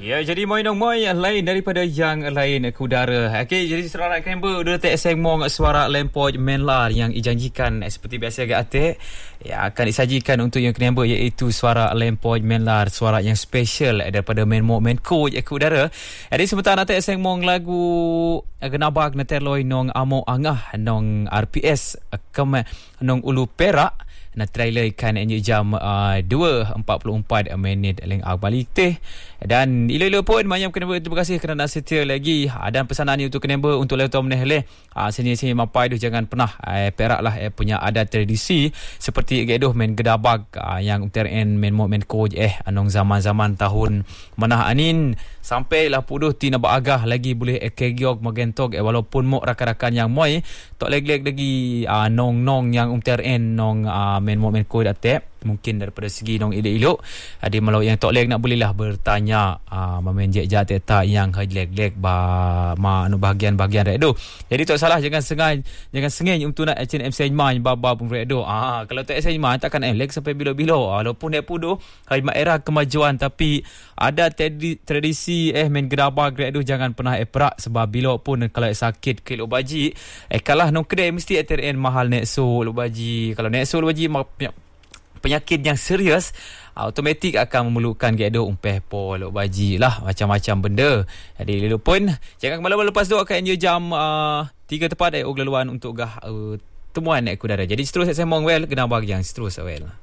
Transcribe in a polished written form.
Ya, jadi moi nong moi lain daripada yang lain ke udara. Okey, jadi suara Kember udah tak sengmong suara lempoj menlar yang dijanjikan seperti biasa ke atik. Ya, akan disajikan untuk yang Kember iaitu suara lempoj menlar, suara yang special daripada Menko ke udara. Jadi sementara tak sengmong lagu genabak neterloi nong amo angah nong RPS nong ulu Perak. Na trailer ikan jam 2.44 minit leng balik teh. Dan ilo-ilo pun mayam kena terima kasih kerana setia lagi. Dan pesanan ni untuk kena untuk letom neh leh. Sini-sini mapai tu jangan pernah Perak lah punya adat tradisi seperti gedoh main gedabag yang UTRN Menko anong zaman-zaman tahun manah anin sampai lah puduh tina baagah lagi boleh kegiog magentog walaupun mo rakan-rakan yang moi tok leg-leg lagi nong-nong yang UTRN nong Menko datek mungkin daripada segi nong elok-elok ada malau yang tok leg nak bolehlah bertanya memenjek jat tak yang leg-leg bahagian-bahagian redo. Jadi tak salah jangan sengai untuk nak MC main baba pun redo. Kalau tak MC main takkan leg sampai bila-bila. Walaupun dia puduh era kemajuan tapi ada tradisi main gedabag redo jangan pernah perak sebab bila pun kalau sakit ke lobaji kalah nong kedai mesti ATRN mahal nekso lobaji. Kalau nekso lobaji penyakit yang serius automatik akan memerlukan gedo umpeh pol baji lah macam-macam benda. Jadi lalu pun jangan kemalaman lepas tu akan jam 3 tepat laluan untuk temuan ek udara. Jadi seterusnya saya mong well kena bagi yang seterus well.